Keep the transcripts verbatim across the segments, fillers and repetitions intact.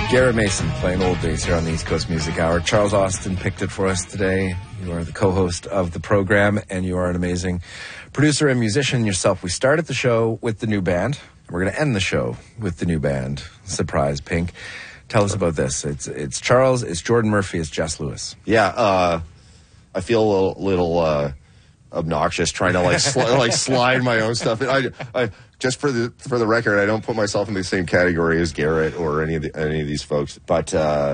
Garrett Mason playing old days here on the East Coast Music Hour. Charles Austin picked it for us today. You are the co-host of the program, and you are an amazing producer and musician yourself. We started the show with the new band. We're going to end the show with the new band, Surprise Pink. Tell us about this. It's it's Charles, it's Jordan Murphy, it's Jess Lewis. Yeah, uh, I feel a little, little uh, obnoxious trying to like sli- like slide my own stuff. I, I just for the for the record, I don't put myself in the same category as Garrett or any of the, any of these folks. But uh,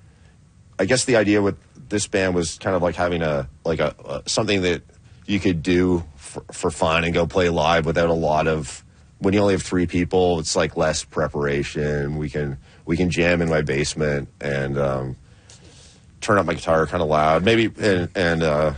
I guess the idea with this band was kind of like having a like a, a something that you could do for, for fun and go play live without a lot of. When you only have three people, it's like less preparation. We can we can jam in my basement and um, turn up my guitar kind of loud, maybe and. and uh,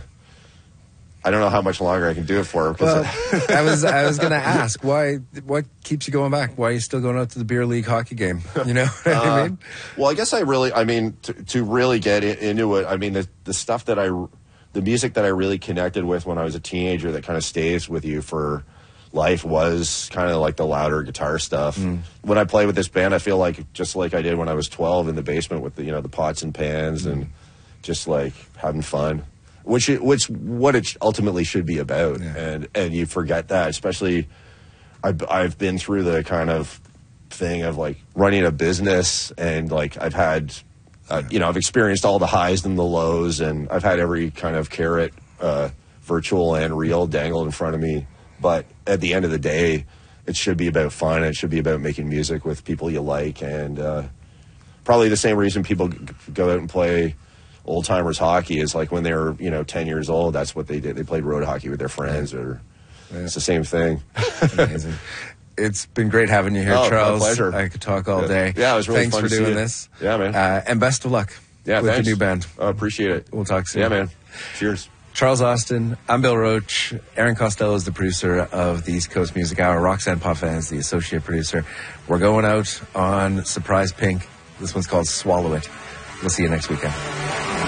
I don't know how much longer I can do it for. Well, I was I was going to ask why what keeps you going back? Why are you still going out to the beer league hockey game? You know what uh, I mean? Well, I guess I really, I mean, to, to really get in, into it. I mean, the the stuff that I, the music that I really connected with when I was a teenager that kind of stays with you for life was kind of like the louder guitar stuff. Mm. When I play with this band, I feel like just like I did when I was twelve in the basement with the you know the pots and pans mm. and just like having fun. Which which what it ultimately should be about, yeah. and and you forget that. Especially, I've I've been through the kind of thing of like running a business, and like I've had, uh, you know, I've experienced all the highs and the lows, and I've had every kind of carrot, uh, virtual and real, dangled in front of me. But at the end of the day, it should be about fun. It should be about making music with people you like, and uh, probably the same reason people g- go out and play old timers hockey is like when they were, you know, ten years old, that's what they did. They played road hockey with their friends, or yeah. It's the same thing. Amazing. It's been great having you here, oh, Charles. My pleasure. I could talk all yeah. day. Yeah, it was really thanks fun for to doing see this. Yeah, man. Uh, and best of luck yeah, with thanks. the new band. I uh, appreciate it. We'll talk soon. Yeah, man. Cheers. Charles Austin, I'm Bill Roach. Aaron Costello is the producer of the East Coast Music Hour. Roxanne Potvin is the associate producer. We're going out on Surprise Pink. This one's called Swallow It. We'll see you next weekend.